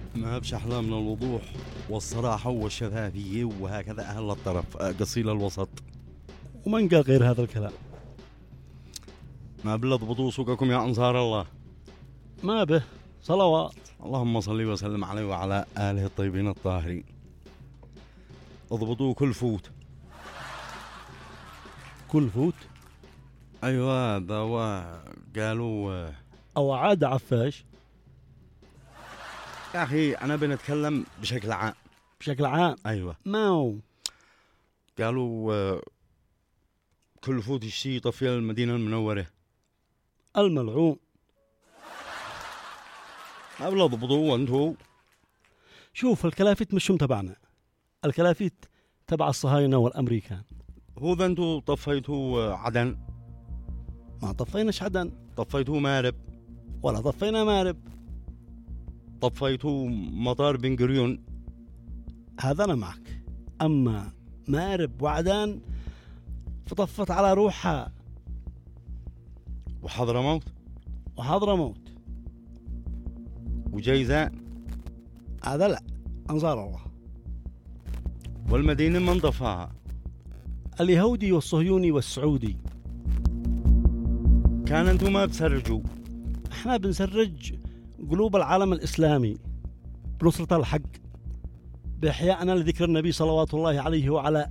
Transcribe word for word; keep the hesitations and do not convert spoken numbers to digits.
ما بش أحلى من الوضوح والصراحة والشفافية، وهكذا أهل الطرف قصيل الوسط. ومن قال غير هذا الكلام؟ ما بلا ضبطوا سوقكم يا أنصار الله. ما به صلوات. اللهم صل وسلم عليه وعلى آله الطيبين الطاهرين. اضبطوا كل فوت. كل فوت؟ أيوة دواء قالوا. أو عاد عفاش. يا أخي أنا بنتكلم بشكل عام. بشكل عام؟ أيوة. ما هو قالوا كل فوت الشي طفي المدينة المنورة. الملعون. ما بلا ضبطوا وانتو. شوف الكلافيت مش هم تبعنا، الكلافيت تبع الصهاينة والأمريكان. هو ذا انتو طفيتوا عدن؟ ما طفيناش عدن. طفيتوا مارب؟ ولا طفينا مارب. طفيتوا مطار بن قريون؟ هذا أنا معك، أما مارب وعدن فطفت على روحها. وحضرموت؟ وحضرموت وجيزان؟ هذا لا، أنصار الله. والمدينة من ضفاها؟ اليهودي والصهيوني والسعودي. كان انتو ما بسرجوا؟ احنا بنسرج قلوب العالم الإسلامي بنصرة الحق، بإحيائنا لذكر النبي صلوات الله عليه وعلى